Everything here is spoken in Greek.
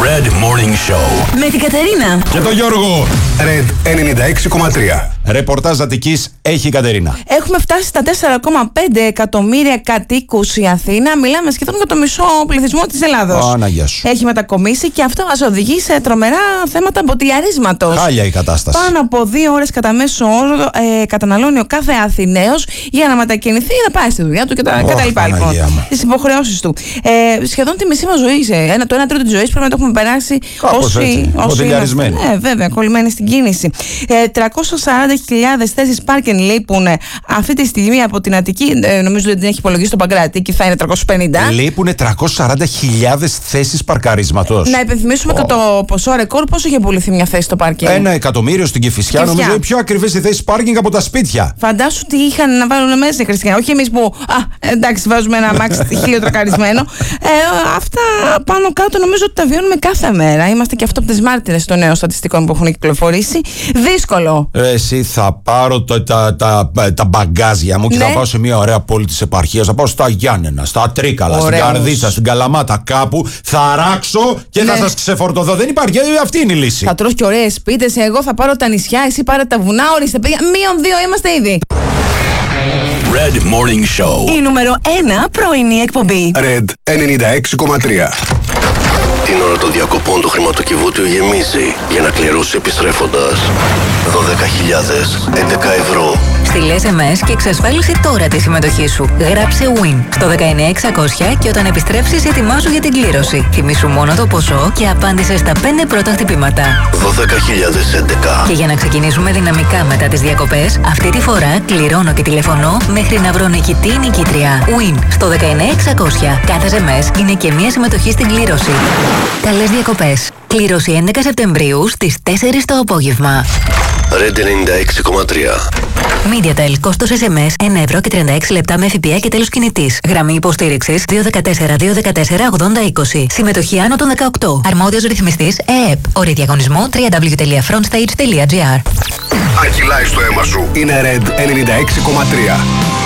Red Morning Show. Με την Κατερίνα. Και τον Γιώργο. Red 96,3. Ρεπορτάζ Αττικής έχει η Κατερίνα. Έχουμε φτάσει στα 4,5 εκατομμύρια κατοίκους η Αθήνα. Μιλάμε σχεδόν για το μισό πληθυσμό της Ελλάδος. Αναγιά σου. Έχει μετακομίσει και αυτό μας οδηγεί σε τρομερά θέματα μποτιλιαρίσματος. Χάλια η κατάσταση. Πάνω από 2 ώρες κατά μέσο όρο καταναλώνει ο κάθε Αθηναίος για να μετακινηθεί, να πάει στη δουλειά του και τα λοιπά. Λοιπόν, τις υποχρεώσεις του. Σχεδόν τη μισή μας ζωή, το 1 τρίτο της ζωής πρέπει να το έχουμε περάσει όσοι είμαστε. Βέβαια, κολλημένοι στην κίνηση. 340.000 θέσεις πάρκινγκ λείπουν αυτή τη στιγμή από την Αττική. Νομίζω ότι την έχει υπολογίσει το Παγκράτη και θα είναι 350. Λείπουν 340.000 θέσεις παρκαρίσματος. Να υπενθυμίσουμε και το ποσό ρεκόρ. Πόσο είχε πουληθεί μια θέση στο πάρκινγκ? 1 εκατομμύριο στην Κηφισιά. Νομίζω είναι πιο ακριβές οι θέσεις πάρκινγκ από τα σπίτια. Φαντάσου τι είχαν να βάλουν μέσα οι χριστιανοί. Όχι εμείς που, εντάξει, βάζουμε ένα αμάξι στοιχείο τρακαρισμένο. Αυτά πάνω κάτω νομίζω ότι τα βιώνουμε κάθε μέρα. Είμαστε και αυτό από τις μάρτυρες των νέων στατιστικών που έχουν κυκλοφορήσει. Δύσκολο. Εσύ θα πάρω τα μπαγκάζια μου και θα πάω σε μια ωραία πόλη της επαρχίας. Θα πάω στα Γιάννενα, στα Τρίκαλα, στην Καρδίτσα, στην Καλαμάτα, κάπου. Θα αράξω και θα σας ξεφορτωθώ. Δεν υπάρχει. Αυτή είναι η λύση. Θα τρως και ωραίες σπίτες. Εγώ θα πάρω τα νησιά, εσύ πάρε τα βουνά. Ορίστε, παιδιά. -2 είμαστε ήδη. Red Morning Show. Η νούμερο 1 πρωινή εκπομπή. Red 96,3. Την ώρα των διακοπών το χρηματοκιβώτιο γεμίζει για να κληρώσει επιστρέφοντας 12.011 ευρώ. Στείλε SMS και εξασφάλισε τώρα τη συμμετοχή σου. Γράψε WIN στο 19600 και όταν επιστρέψεις ετοιμάσου για την κλήρωση. Θυμήσου μόνο το ποσό και απάντησε στα 5 πρώτα χτυπήματα. 12.011. Και για να ξεκινήσουμε δυναμικά μετά τις διακοπές, αυτή τη φορά κληρώνω και τηλεφωνώ μέχρι να βρω νικητή ή νικήτρια. WIN στο 19600. Κάθε SMS είναι και μία συμμετοχή στην κλήρωση. Καλές διακοπές. Κλήρωση 11 Σεπτεμβρίου στις 4 το απόγευμα. Red 96,3. MediaTel, κόστος SMS 1 ευρώ και 36 λεπτά με ΦΠΑ και τέλος κινητής. Γραμμή υποστήριξης 214-214-8020. Συμμετοχή άνω των 18. Αρμόδιος ρυθμιστής ΕΕΠ. Όροι διαγωνισμού www.frontstage.gr. Αν κυλάει στο αίμα σου, είναι Red 96,3.